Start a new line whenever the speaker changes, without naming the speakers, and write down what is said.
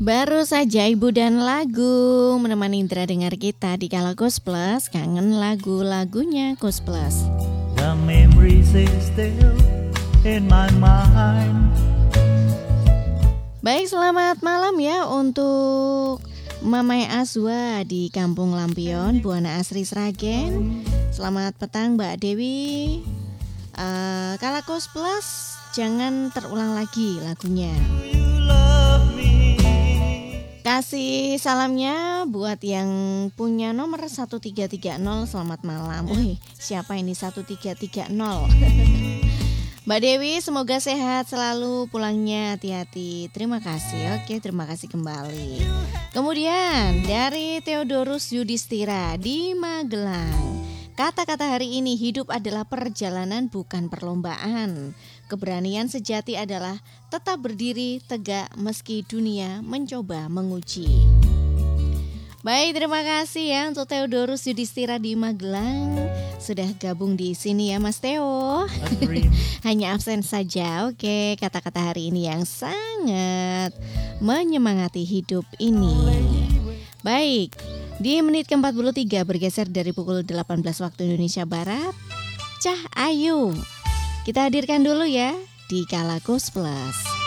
Baru saja Ibu dan lagu menemani Indra dengar kita di Kala Kus Plus, kangen lagu-lagunya Kus Plus.
The memories is still in my mind.
Baik, selamat malam ya untuk Mamai Azwa di Kampung Lampion, Buana Asri Sragen. Selamat petang Mbak Dewi. Kala Kus Plus, jangan terulang lagi lagunya. Kasih salamnya buat yang punya nomor 1330. Selamat malam. Wih, siapa ini 1330? Mbak Dewi, semoga sehat selalu, pulangnya hati-hati. Terima kasih. Oke, terima kasih kembali. Kemudian dari Theodorus Yudhistira di Magelang. Kata-kata hari ini, hidup adalah perjalanan bukan perlombaan. Keberanian sejati adalah tetap berdiri tegak meski dunia mencoba menguji. Baik, terima kasih ya untuk Theodorus Yudhistira di Magelang. Sudah gabung di sini ya Mas Theo. Hanya absen saja. Oke, kata-kata hari ini yang sangat menyemangati hidup ini. Baik, di menit ke-43 bergeser dari pukul 18 waktu Indonesia Barat. Cah Ayu kita hadirkan dulu ya di Kala Kus Plus.